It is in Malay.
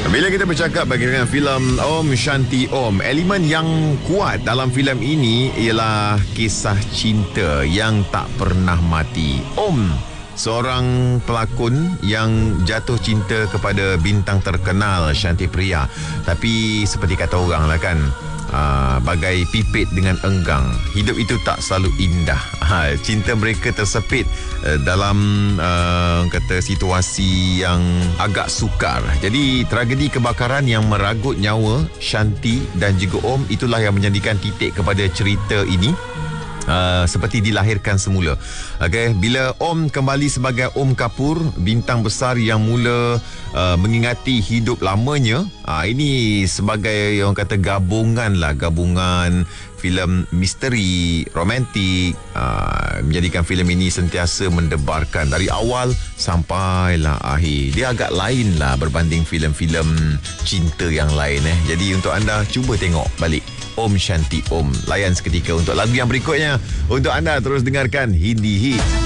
Bila kita bercakap berkaitan filem Om Shanti Om, elemen yang kuat dalam filem ini ialah kisah cinta yang tak pernah mati. Om, seorang pelakon yang jatuh cinta kepada bintang terkenal Shanti Priya. Tapi seperti kata orang lah kan, bagai pipit dengan enggang, hidup itu tak selalu indah. Cinta mereka tersepit dalam kata situasi yang agak sukar. Jadi tragedi kebakaran yang meragut nyawa Shanti dan juga Om, itulah yang menjadikan titik kepada cerita ini. Seperti dilahirkan semula. Okay, bila Om kembali sebagai Om Kapoor, bintang besar yang mula mengingati hidup lamanya, ini sebagai orang kata gabungan filem misteri, romantik, menjadikan filem ini sentiasa mendebarkan dari awal sampailah akhir. Dia agak lain lah berbanding filem-filem cinta yang lain. Jadi untuk anda cuba tengok balik Om Shanti Om. Layan seketika untuk lagu yang berikutnya. Untuk anda terus dengarkan Hindi Hit.